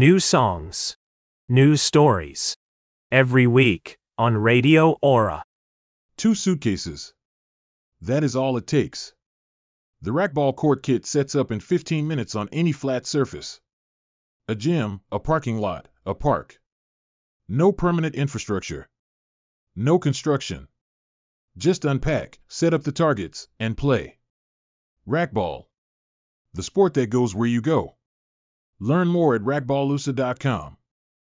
New songs. New stories. Every week on Radio Aura. 2 suitcases. That is all it takes. The racquetball court kit sets up in 15 minutes on any flat surface. A gym, a parking lot, a park. No permanent infrastructure. No construction. Just unpack, set up the targets, and play. Racquetball. The sport that goes where you go. Learn more at racquetballusa.com.